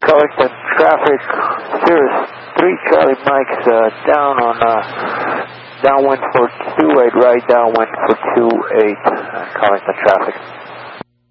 Collington traffic, Cirrus 3 Charlie Mike's downwind for 28, right downwind for 28, Collington traffic.